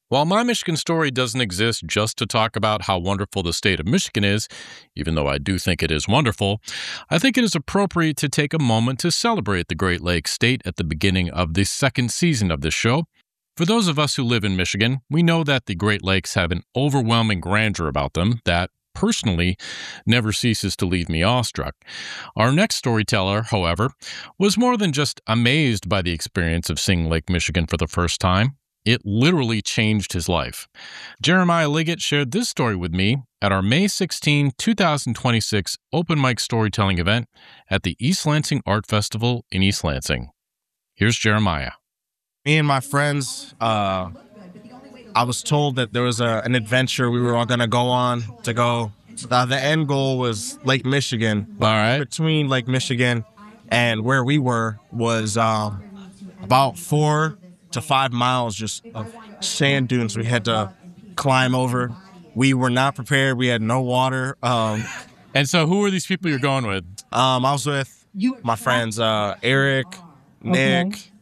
While My Michigan Story doesn't exist just to talk about how wonderful the state of Michigan is, even though I do think it is wonderful, I think it is appropriate to take a moment to celebrate the Great Lakes State at the beginning of the second season of this show. For those of us who live in Michigan, we know that the Great Lakes have an overwhelming grandeur about them that, personally, never ceases to leave me awestruck. Our next storyteller, however, was more than just amazed by the experience of seeing Lake Michigan for the first time. It literally changed his life. Jeremiah Liggett shared this story with me at our May 16, 2026 open mic storytelling event at the East Lansing Art Festival in East Lansing. Here's Jeremiah. Me and my friends, I was told that there was an adventure we were all going to go on to go. The end goal was Lake Michigan. All right. Between Lake Michigan and where we were was about 4 to 5 miles just of sand dunes we had to climb over. We were not prepared. We had no water. And so who are these people you're going with? I was with my friends, Eric, Nick,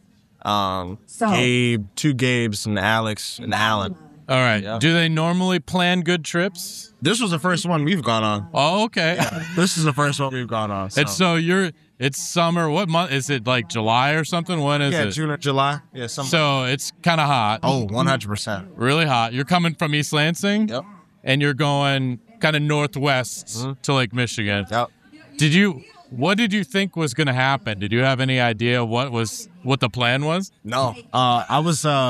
Gabe, 2 Gabes, and Alex and Alan. All right. Yeah. Do they normally plan good trips? This was the first one we've gone on. Oh, okay. Yeah, this is the first one we've gone on. And so it's summer. What month? Is it like July or something? When is it? June or July. Yeah, something. So it's kind of hot. Oh, 100%. Really hot. You're coming from East Lansing? Yep. And you're going kind of northwest to Lake Michigan. Yep. What did you think was going to happen? Did you have any idea what the plan was? No. I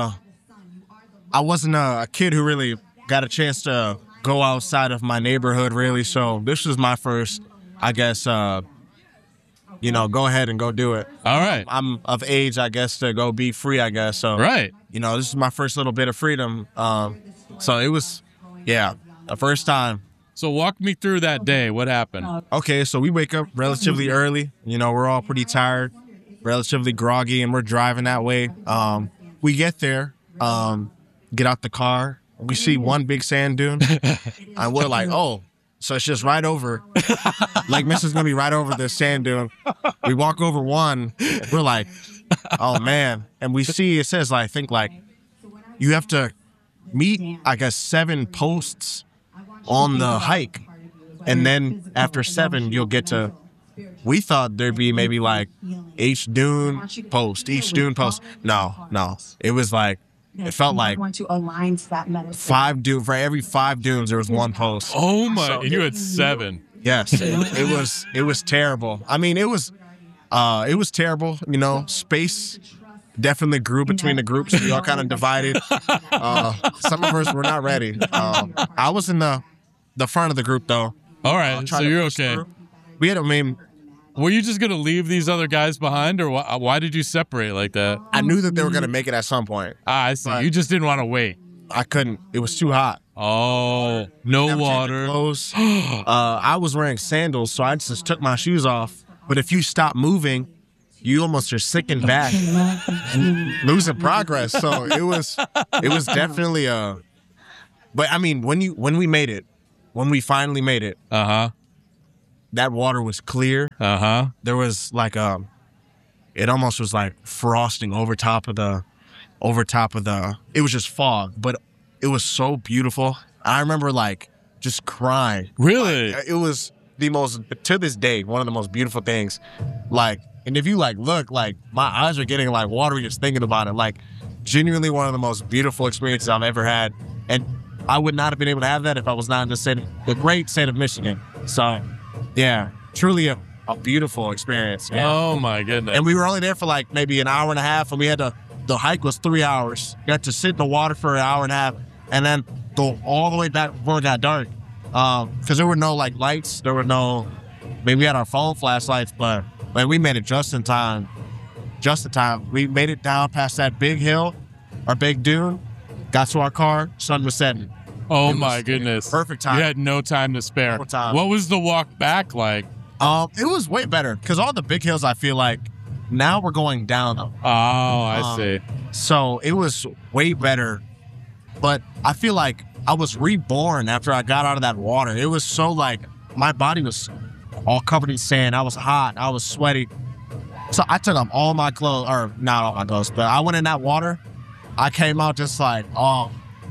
wasn't a kid who really got a chance to go outside of my neighborhood, really. So this was my first, I guess, go ahead and go do it. All right. I'm of age, I guess, to go be free, I guess. So, right. This is my first little bit of freedom. So it was, the first time. So walk me through that day. What happened? Okay, so we wake up relatively early. We're all pretty tired, relatively groggy, and we're driving that way. We get there, get out the car. We see one big sand dune, and we're like, oh, so it's just right over. Lake Michigan's going to be right over this sand dune. We walk over one. We're like, oh, man. And we see, it says, I think, you have to meet, 7 posts on the hike. And then after 7, you'll get to, we thought there'd be maybe each dune post. No. It was it felt like 5 dunes. For every 5 dunes, there was 1 post. Oh my! So you had 7. Yes, it was terrible. I mean, it was terrible. Space definitely grew between the groups. We all kind of divided. Some of us were not ready. I was in the front of the group though. All right, so you're okay. Were you just going to leave these other guys behind, or why did you separate like that? I knew that they were going to make it at some point. I see. You just didn't want to wait. I couldn't. It was too hot. Oh, no water. Clothes. I was wearing sandals, so I just took my shoes off. But if you stop moving, you almost are sicking back and losing progress. So it was definitely But I mean, when we made it, when we finally made it, that water was clear. There was it almost was like frosting over top of the, it was just fog, but it was so beautiful. I remember just crying. Really? It was to this day, one of the most beautiful things. And if you look, my eyes are getting watery just thinking about it. Genuinely one of the most beautiful experiences I've ever had. And I would not have been able to have that if I was not in the great state of Michigan. So, yeah, truly a beautiful experience. Yeah. Oh my goodness. And we were only there for maybe an hour and a half, and we had the hike was 3 hours. You had to sit in the water for an hour and a half and then go all the way back before it got dark. Because there were no lights. There were no, maybe we had our phone flashlights, but we made it just in time. We made it down past that big hill, our big dune, got to our car, sun was setting. Oh my goodness. Perfect time. You had no time to spare. No time. What was the walk back like? It was way better because all the big hills, I feel now we're going down them. Oh, I see. So it was way better. But I feel like I was reborn after I got out of that water. It was so my body was all covered in sand. I was hot. I was sweaty. So I took off all my clothes, or not all my clothes, but I went in that water. I came out just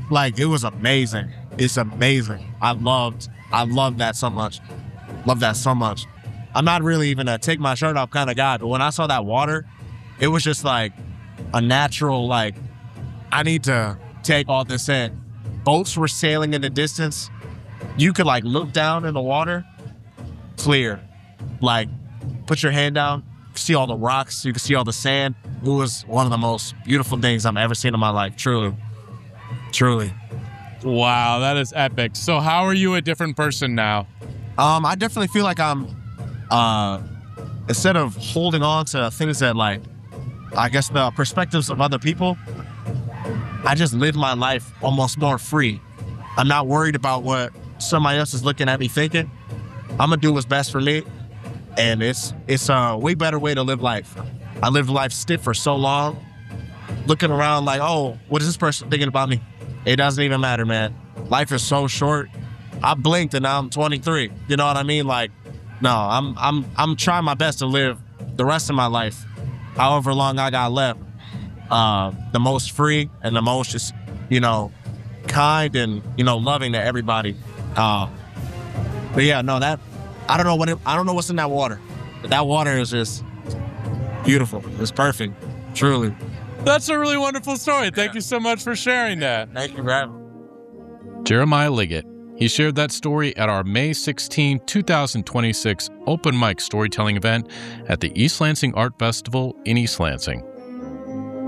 Like, it was amazing. It's amazing. I loved that so much. Love that so much. I'm not really even a take my shirt off kind of guy, but when I saw that water, it was just like a natural, like, I need to take all this in. Boats were sailing in the distance. You could like look down in the water, clear. Like, put your hand down, see all the rocks, you can see all the sand. It was one of the most beautiful things I've ever seen in my life, truly. Truly. Wow, that is epic. So how are you a different person now? I definitely feel like I'm, instead of holding on to things that, like, I guess the perspectives of other people, I just live my life almost more free. I'm not worried about what somebody else is looking at me thinking. I'm gonna do what's best for me, and it's a way better way to live life. I lived life stiff for so long, looking around like, oh, what is this person thinking about me? It doesn't even matter, man. Life is so short. I blinked and now I'm 23. You know what I mean? Like, no, I'm trying my best to live the rest of my life, however long I got left, the most free and the most just, kind and, loving to everybody. But yeah, no, that, I don't know what's in that water, but that water is just beautiful. It's perfect, truly. That's a really wonderful story. Thank you so much for sharing that. Thank you for having me. Jeremiah Liggett. He shared that story at our May 16, 2026 open mic storytelling event at the East Lansing Art Festival in East Lansing.